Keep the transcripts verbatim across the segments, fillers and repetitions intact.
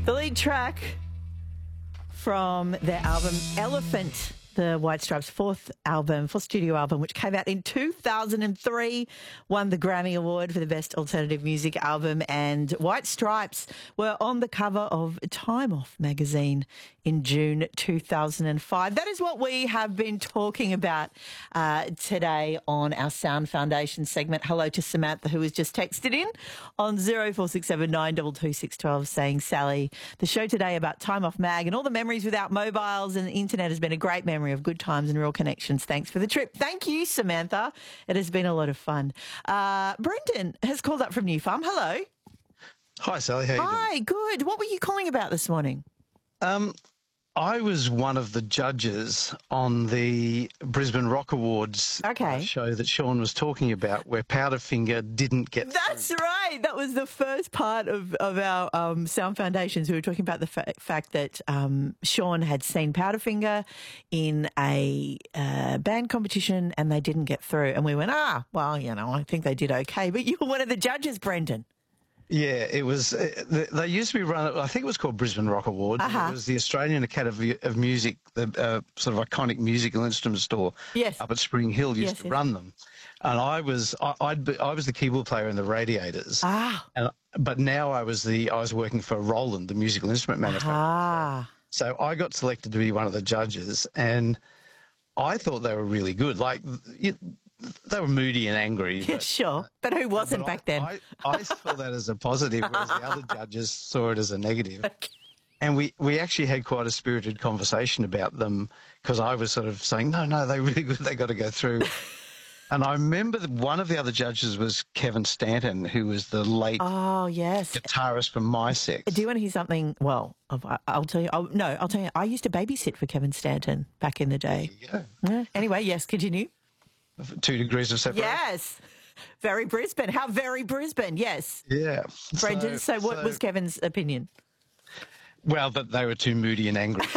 The lead track from their album Elephant, the White Stripes' fourth album, fourth studio album, which came out in two thousand three, won the Grammy Award for the Best Alternative Music Album, and White Stripes were on the cover of Time Off magazine in June two thousand five. That is what we have been talking about uh, today on our Sound Foundation segment. Hello to Samantha, who has just texted in on zero four six seven nine two two six one two saying, Sally, the show today about Time Off Mag and all the memories without mobiles and the internet has been a great memory of good times and real connections. Thanks for the trip. Thank you, Samantha. It has been a lot of fun. Uh, Brendan has called up from New Farm. Hello. Hi, Sally. How are you doing? Hi, good. What were you calling about this morning? Um, I was one of the judges on the Brisbane Rock Awards Okay. uh, show that Sean was talking about, where Powderfinger didn't get That's through. right. That was the first part of, of our um, Sound Foundations. We were talking about the fa- fact that um, Sean had seen Powderfinger in a uh, band competition and they didn't get through. And we went, ah, well, you know, I think they did okay. But you were one of the judges, Brendan. Yeah, it was. Uh, they used to be run. I think it was called Brisbane Rock Awards. Uh-huh. It was the Australian Academy of Music, the uh, sort of iconic musical instrument store Yes. up at Spring Hill used Yes, to yes. run them. And I was, I, I'd be, I was the keyboard player in the Radiators. Ah. And, but now I was the, I was working for Roland, the musical instrument manufacturer. Ah. So I got selected to be one of the judges, and I thought they were really good. Like, you, they were moody and angry. Yeah, but- sure. But who wasn't but back I, then? I, I saw that as a positive, whereas the other judges saw it as a negative. And we, we actually had quite a spirited conversation about them, because I was sort of saying, no, no, they're really good, they got to go through. And I remember that one of the other judges was Kevin Stanton, who was the late Oh, yes. guitarist from My Sex. Do you want to hear something? Well, I- I'll tell you. Oh, no, I'll tell you. I used to babysit for Kevin Stanton back in the day. Yeah. Yeah. Anyway, yes, continue. Two degrees of separation. Yes. Very Brisbane. How very Brisbane, yes. Yeah. Brendan, so, what was Kevin's opinion? Well, that they were too moody and angry.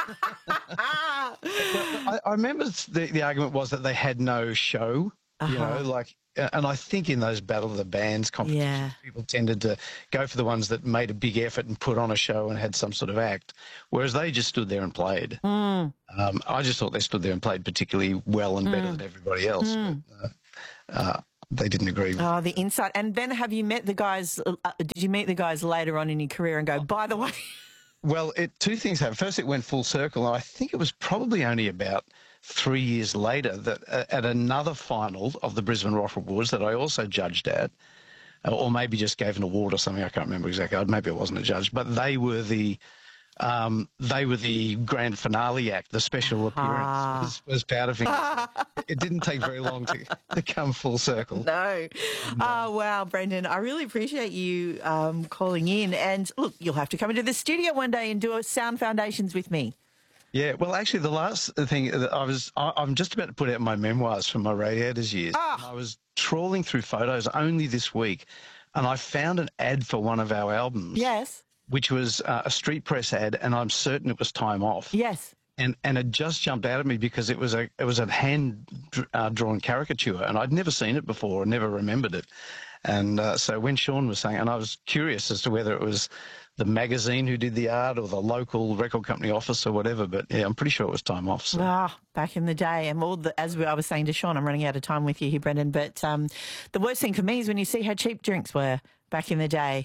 I, I remember the, the argument was that they had no show, Uh-huh. you know, like, and I think in those Battle of the Bands competitions, Yeah. people tended to go for the ones that made a big effort and put on a show and had some sort of act, whereas they just stood there and played. Mm. Um, I just thought they stood there and played particularly well and better than everybody else. Mm. But, uh, uh, they didn't agree with Oh, the insight. And then have you met the guys, uh, did you meet the guys later on in your career and go, by the way... Well, it, two things happened. First, it went full circle. And I think it was probably only about three years later that uh, at another final of the Brisbane Rock Awards that I also judged at, uh, or maybe just gave an award or something. I can't remember exactly. Maybe I wasn't a judge, but they were the um, they were the grand finale act. The special appearance Ah. was, was Powderfinger. It didn't take very long to, to come full circle. No. Oh, wow, Brendan. I really appreciate you um, calling in. And look, you'll have to come into the studio one day and do a Sound Foundations with me. Yeah, well, actually, the last thing that I was, I, I'm just about to put out my memoirs from my Radiators years. Ah. And I was trawling through photos only this week, and I found an ad for one of our albums. Yes. Which was uh, a street press ad, and I'm certain it was Time Off. Yes. And and it just jumped out at me because it was a it was a hand uh, drawn caricature, and I'd never seen it before, and never remembered it. And uh, so when Sean was saying, and I was curious as to whether it was the magazine who did the art or the local record company office or whatever, but yeah, I'm pretty sure it was Time Off. So. Ah, back in the day. And all the, as I was saying to Sean, I'm running out of time with you here, Brendan, but um, the worst thing for me is when you see how cheap drinks were back in the day.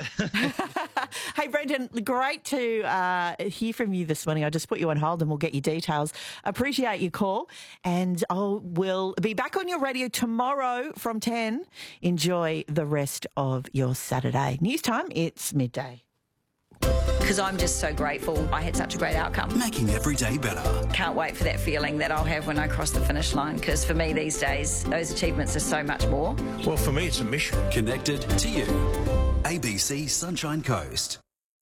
Hey, Brendan, great to uh, hear from you this morning. I just put you on hold and we'll get your details. Appreciate your call, and I will be back on your radio tomorrow from ten. Enjoy the rest of your Saturday. News time, it's midday. Because I'm just so grateful I had such a great outcome. Making every day better. Can't wait for that feeling that I'll have when I cross the finish line, because for me these days, those achievements are so much more. Well, for me, it's a mission. Connected to you. A B C Sunshine Coast.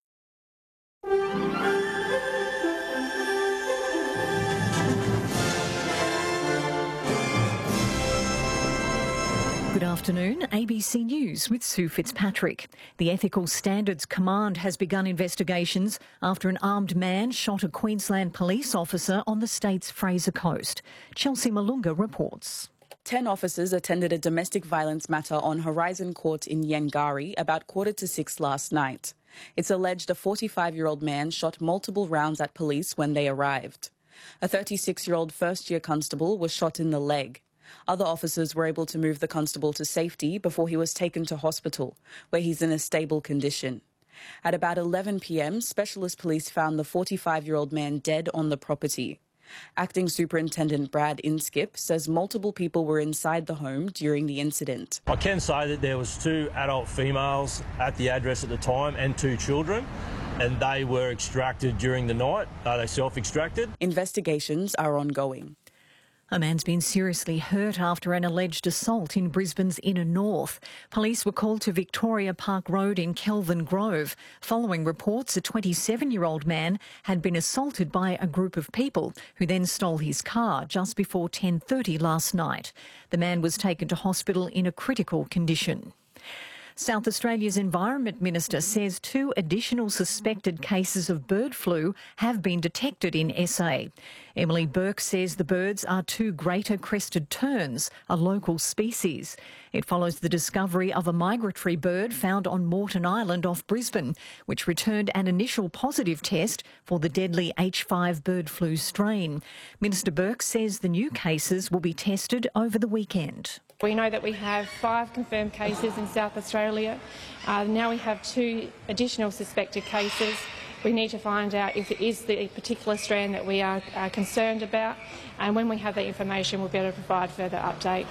Good afternoon, A B C News with Sue Fitzpatrick. The Ethical Standards Command has begun investigations after an armed man shot a Queensland police officer on the state's Fraser Coast. Chelsea Malunga reports. Ten officers attended a domestic violence matter on Horizon Court in Yangari about quarter to six last night. It's alleged a forty-five-year-old man shot multiple rounds at police when they arrived. A thirty-six-year-old first-year constable was shot in the leg. Other officers were able to move the constable to safety before he was taken to hospital, where he's in a stable condition. At about eleven p m, Specialist Police found the forty-five-year-old man dead on the property. Acting Superintendent Brad Inskip says multiple people were inside the home during the incident. I can say that there was two adult females at the address at the time and two children, and they were extracted during the night. Uh, they self-extracted. Investigations are ongoing. A man's been seriously hurt after an alleged assault in Brisbane's inner north. Police were called to Victoria Park Road in Kelvin Grove following reports a twenty-seven-year-old man had been assaulted by a group of people who then stole his car just before ten thirty last night. The man was taken to hospital in a critical condition. South Australia's Environment Minister says two additional suspected cases of bird flu have been detected in S A. Emily Burke says the birds are two greater crested terns, a local species. It follows the discovery of a migratory bird found on Moreton Island off Brisbane, which returned an initial positive test for the deadly H five bird flu strain. Minister Burke says the new cases will be tested over the weekend. We know that we have five confirmed cases in South Australia. Uh, now we have two additional suspected cases. We need to find out if it is the particular strand that we are uh, concerned about, and when we have that information we'll be able to provide further update.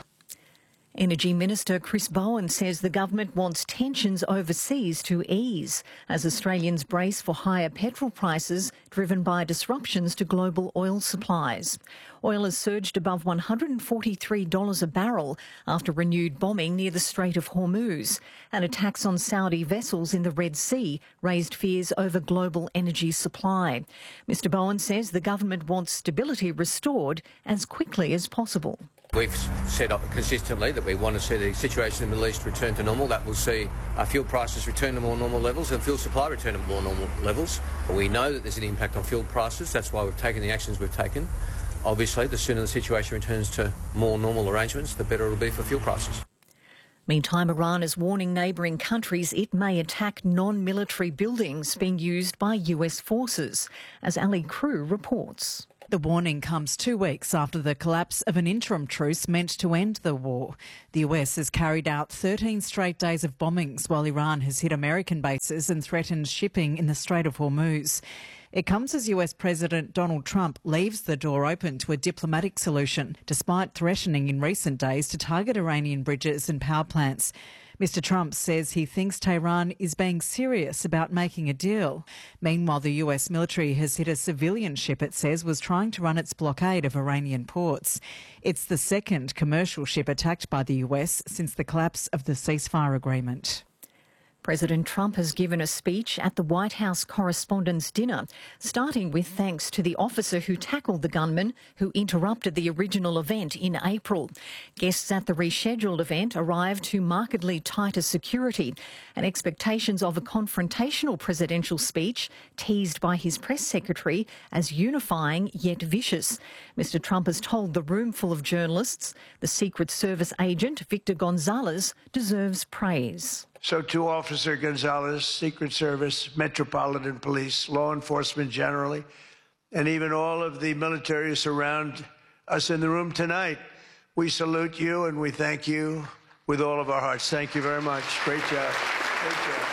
Energy Minister Chris Bowen says the government wants tensions overseas to ease as Australians brace for higher petrol prices driven by disruptions to global oil supplies. Oil has surged above one hundred forty-three dollars a barrel after renewed bombing near the Strait of Hormuz, and attacks on Saudi vessels in the Red Sea raised fears over global energy supply. Mister Bowen says the government wants stability restored as quickly as possible. We've said consistently that we want to see the situation in the Middle East return to normal. That will see our fuel prices return to more normal levels and fuel supply return to more normal levels. We know that there's an impact on fuel prices. That's why we've taken the actions we've taken. Obviously, the sooner the situation returns to more normal arrangements, the better it will be for fuel prices. Meantime, Iran is warning neighbouring countries it may attack non-military buildings being used by U S forces, as Ali Crew reports. The warning comes two weeks after the collapse of an interim truce meant to end the war. The U S has carried out thirteen straight days of bombings while Iran has hit American bases and threatened shipping in the Strait of Hormuz. It comes as U S President Donald Trump leaves the door open to a diplomatic solution, despite threatening in recent days to target Iranian bridges and power plants. Mister Trump says he thinks Tehran is being serious about making a deal. Meanwhile, the U S military has hit a civilian ship it says was trying to run its blockade of Iranian ports. It's the second commercial ship attacked by the U S since the collapse of the ceasefire agreement. President Trump has given a speech at the White House Correspondents' Dinner, starting with thanks to the officer who tackled the gunman who interrupted the original event in April. Guests at the rescheduled event arrived to markedly tighter security, and expectations of a confrontational presidential speech teased by his press secretary as unifying yet vicious. Mister Trump has told the room full of journalists the Secret Service agent Victor Gonzalez deserves praise. So to Officer Gonzalez, Secret Service, Metropolitan Police, law enforcement generally, and even all of the military who surround us in the room tonight, we salute you and we thank you with all of our hearts. Thank you very much. Great job. Great job.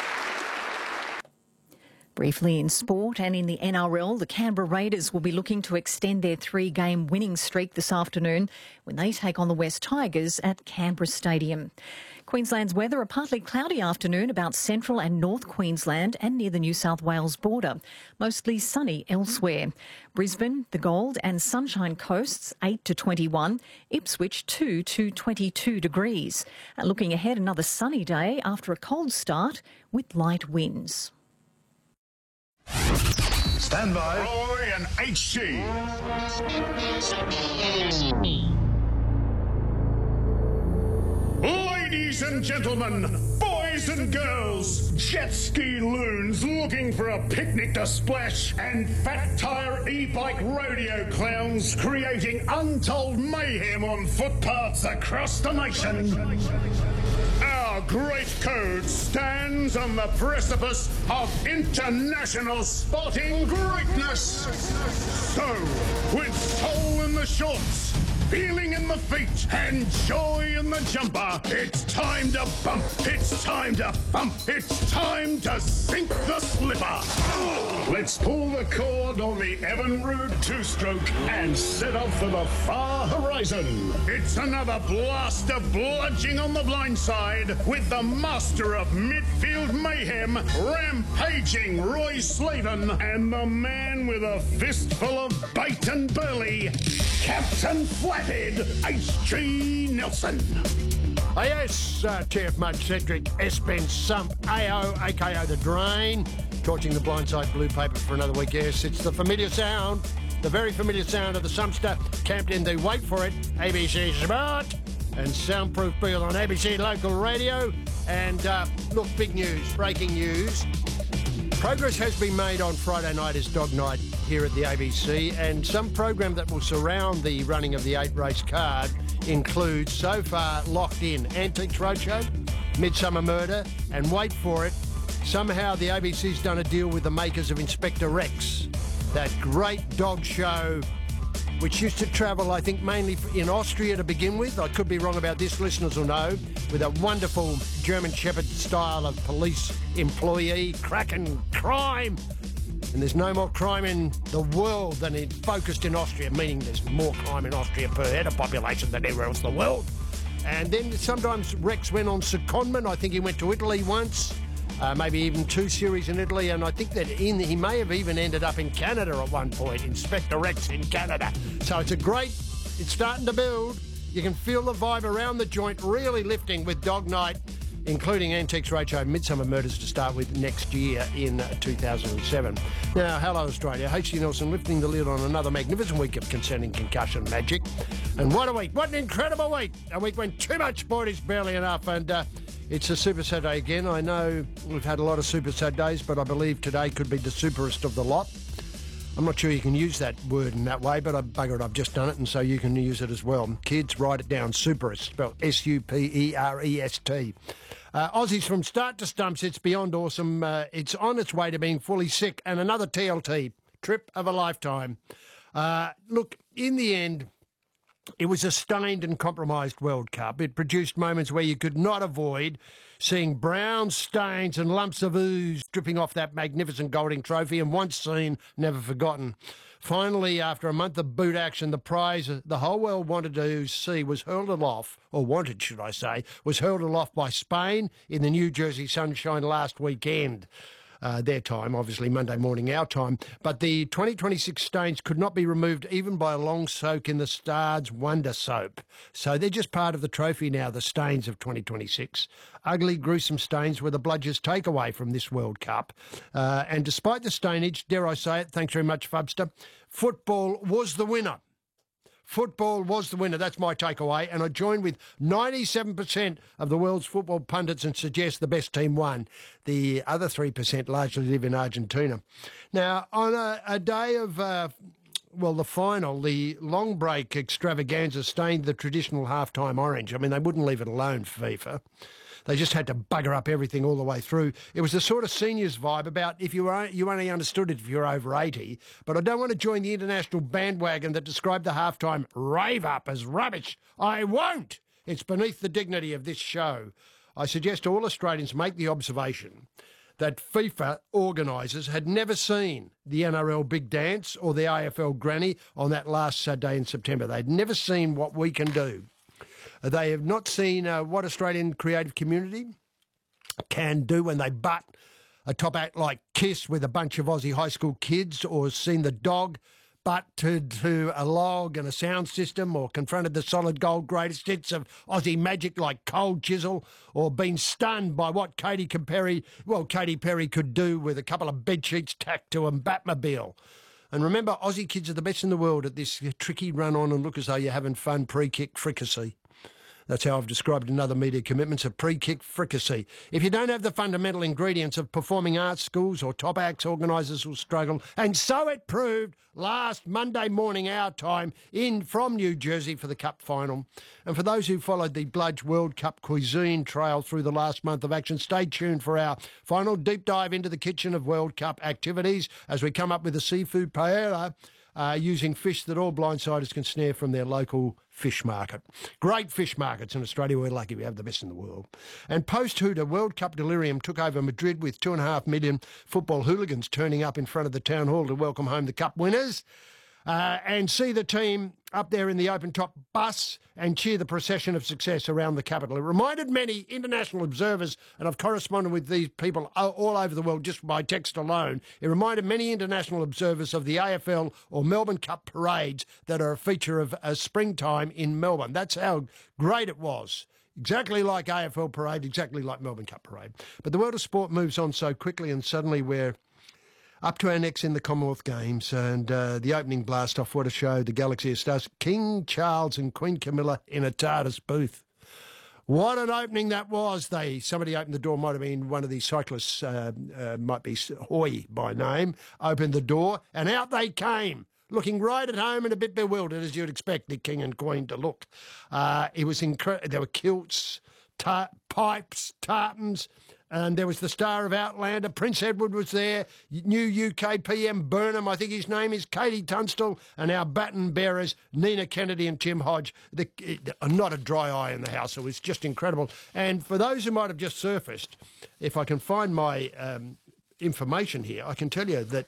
Briefly in sport and in the N R L, the Canberra Raiders will be looking to extend their three-game winning streak this afternoon when they take on the West Tigers at Canberra Stadium. Queensland's weather, a partly cloudy afternoon about central and north Queensland and near the New South Wales border. Mostly sunny elsewhere. Brisbane, the Gold and Sunshine Coasts, eight to twenty-one. Ipswich, two to twenty-two degrees. And looking ahead, another sunny day after a cold start with light winds. Stand by. Roy and H C. Ladies and gentlemen, boys and girls, jet ski loons looking for a picnic to splash, and fat tyre e-bike rodeo clowns creating untold mayhem on footpaths across the nation. Our Great Code stands on the precipice of international sporting greatness. So, with soul in the shorts, feeling in the feet, and joy in the jumper, it's time to bump, it's time to bump, it's time to sink the slipper. Let's pull the cord on the Evinrude two-stroke and set off for the far horizon. It's another blast of bludging on the blind side with the master of midfield mayhem, rampaging Roy Slaven, and the man with a fistful of bait and burley, Captain Flathead H G Nelson. Oh yes, uh, T F Mud Cedric, S-Ben Sump, A O, a k a The Drain, torching the blindside blue paper for another week. Yes, it's the familiar sound, the very familiar sound of the Sumpster, camped in the, wait for it, A B C Smart and Soundproof Beal on A B C Local Radio. And uh, look, big news, breaking news. Progress has been made on Friday night as Dog Night here at the A B C, and some program that will surround the running of the eight-race card includes, so far locked in, Antiques Roadshow, Midsummer Murder, and wait for it, somehow the A B C's done a deal with the makers of Inspector Rex, that great dog show which used to travel, I think, mainly in Austria to begin with. I could be wrong about this, listeners will know, with a wonderful German Shepherd style of police employee, cracking crime. And there's no more crime in the world than it focused in Austria, meaning there's more crime in Austria per head of population than anywhere else in the world. And then sometimes Rex went on secondment. I think he went to Italy once. Uh, maybe even two series in Italy, and I think that in, he may have even ended up in Canada at one point, Inspector Rex in Canada. So it's a great, it's starting to build. You can feel the vibe around the joint really lifting with Dog Night, including Antiques Roadshow and Midsummer Murders to start with next year in two thousand seven. Now, hello Australia, H G Nelson lifting the lid on another magnificent week of concerning concussion magic. And what a week, what an incredible week. A week when too much sport is barely enough, and uh, it's a Super Saturday again. I know we've had a lot of Super Saturdays, but I believe today could be the superest of the lot. I'm not sure you can use that word in that way, but I bugger it, I've just done it, and so you can use it as well. Kids, write it down, superest, spelled S U P E R E S T. Uh, Aussies from start to stumps, it's beyond awesome. Uh, it's on its way to being fully sick, and another T L T, trip of a lifetime. Uh, look, in the end, it was a stained and compromised World Cup. It produced moments where you could not avoid seeing brown stains and lumps of ooze dripping off that magnificent Golding trophy, and once seen, never forgotten. Finally, after a month of boot action, the prize the whole world wanted to see was hurled aloft, or wanted, should I say, was hurled aloft by Spain in the New Jersey sunshine last weekend. Uh, their time, obviously Monday morning our time. But the twenty twenty-six stains could not be removed even by a long soak in the Stard's Wonder Soap. So they're just part of the trophy now, the stains of twenty twenty-six. Ugly, gruesome stains were the bludger's takeaway from this World Cup. Uh, and despite the stainage, dare I say it, thanks very much, Fubster, football was the winner. Football was the winner. That's my takeaway. And I join with ninety-seven percent of the world's football pundits and suggest the best team won. The other three percent largely live in Argentina. Now, on a, a day of, uh, well, the final, the long break extravaganza stained the traditional halftime orange. I mean, they wouldn't leave it alone, FIFA. They just had to bugger up everything all the way through. It was the sort of seniors vibe about if you were, you only understood it if you were over eighty. But I don't want to join the international bandwagon that described the halftime rave up as rubbish. I won't. It's beneath the dignity of this show. I suggest all Australians make the observation that FIFA organisers had never seen the N R L Big Dance or the A F L Granny on that last Saturday in September. They'd never seen what we can do. They have not seen uh, what Australian creative community can do when they butt a top act like Kiss with a bunch of Aussie high school kids, or seen the Dog butt to, to a log and a sound system, or confronted the solid gold greatest hits of Aussie magic like Cold Chisel, or been stunned by what Katy Perry, well, Katy Perry could do with a couple of bedsheets tacked to a Batmobile. And remember, Aussie kids are the best in the world at this tricky run on and look as though you're having fun pre-kick fricassee. That's how I've described another media commitments, a pre-kick fricassee. If you don't have the fundamental ingredients of performing arts schools or top acts, organisers will struggle. And so it proved last Monday morning our time in from New Jersey for the Cup final. And for those who followed the Bludge World Cup cuisine trail through the last month of action, stay tuned for our final deep dive into the kitchen of World Cup activities as we come up with a seafood paella uh, using fish that all blindsiders can snare from their local fish market. Great fish markets in Australia. We're lucky we have the best in the world. And post-Hooter, World Cup delirium took over Madrid with two and a half million football hooligans turning up in front of the town hall to welcome home the Cup winners. Uh, and see the team up there in the open-top bus and cheer the procession of success around the capital. It reminded many international observers, and I've corresponded with these people all over the world just by text alone, it reminded many international observers of the A F L or Melbourne Cup parades that are a feature of a springtime in Melbourne. That's how great it was. Exactly like A F L parade, exactly like Melbourne Cup parade. But the world of sport moves on so quickly, and suddenly we're up to our necks in the Commonwealth Games, and uh, the opening blast off, what a show, the Galaxy of Stars, King Charles and Queen Camilla in a TARDIS booth. What an opening that was. They Somebody opened the door, might have been one of the cyclists, uh, uh, might be Hoy by name, opened the door, and out they came, looking right at home and a bit bewildered, as you'd expect the King and Queen to look. Uh, it was incredible. There were kilts, tar- pipes, tartans, and there was the star of Outlander, Prince Edward was there, new U K P M Burnham, I think his name is, Katie Tunstall, and our baton bearers, Nina Kennedy and Tim Hodge. The, not a dry eye in the house. It was just incredible. And for those who might have just surfaced, if I can find my um, information here, I can tell you that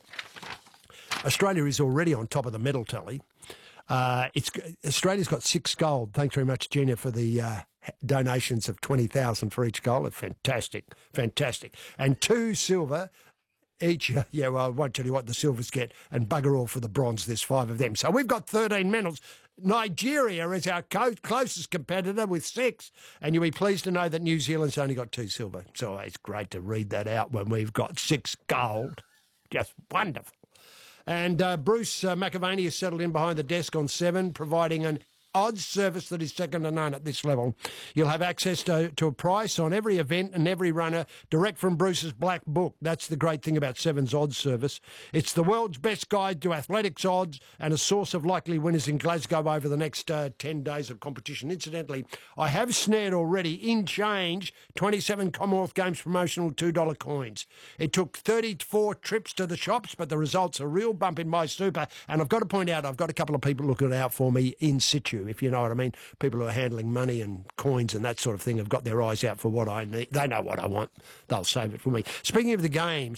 Australia is already on top of the medal tally. Uh, it's Australia's got six gold. Thanks very much, Gina, for the uh, donations of twenty thousand for each goal. It's fantastic, fantastic. And two silver each. Yeah, well, I won't tell you what the silvers get, and bugger all for the bronze. There's five of them. So we've got thirteen medals. Nigeria is our co- closest competitor with six, and you'll be pleased to know that New Zealand's only got two silver. So it's great to read that out when we've got six gold. Just wonderful. And uh, Bruce uh, McAvaney has settled in behind the desk on seven, providing an odds service that is second to none at this level. You'll have access to, to a price on every event and every runner direct from Bruce's black book. That's the great thing about Seven's odds service. It's the world's best guide to athletics odds and a source of likely winners in Glasgow over the next uh, ten days of competition. Incidentally, I have snared already in change twenty-seven Commonwealth Games promotional two dollar coins. It took thirty-four trips to the shops, but the results are a real bump in my super. And I've got to point out, I've got a couple of people looking out for me in situ, if you know what I mean. People who are handling money and coins and that sort of thing have got their eyes out for what I need. They know what I want. They'll save it for me. Speaking of the games,